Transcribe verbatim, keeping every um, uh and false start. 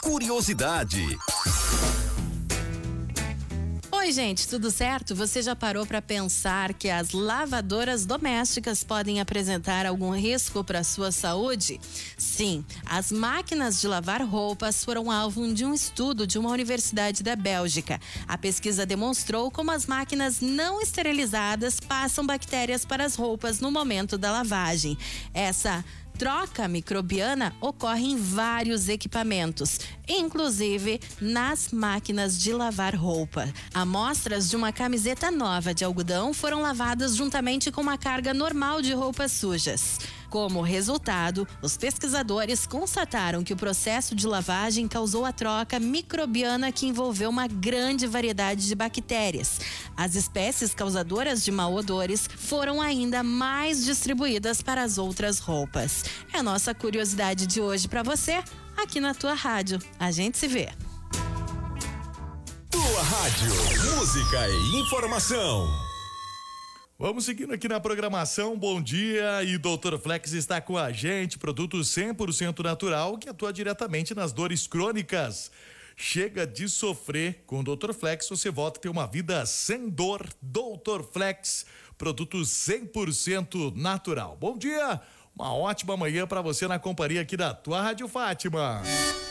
curiosidade. Oi, gente, tudo certo? Você já parou para pensar que as lavadoras domésticas podem apresentar algum risco para a sua saúde? Sim, as máquinas de lavar roupas foram alvo de um estudo de uma universidade da Bélgica. A pesquisa demonstrou como as máquinas não esterilizadas passam bactérias para as roupas no momento da lavagem. Essa troca microbiana ocorre em vários equipamentos, inclusive nas máquinas de lavar roupa. Amostras de uma camiseta nova de algodão foram lavadas juntamente com uma carga normal de roupas sujas. Como resultado, os pesquisadores constataram que o processo de lavagem causou a troca microbiana que envolveu uma grande variedade de bactérias. As espécies causadoras de malodores foram ainda mais distribuídas para as outras roupas. É a nossa curiosidade de hoje para você, aqui na tua rádio. A gente se vê. Tua rádio, música e informação. Vamos seguindo aqui na programação, bom dia, e doutor Flex está com a gente, produto cem por cento natural que atua diretamente nas dores crônicas. Chega de sofrer, com o doutor Flex você volta a ter uma vida sem dor. doutor Flex, produto cem por cento natural. Bom dia, uma ótima manhã para você na companhia aqui da tua Rádio Fátima.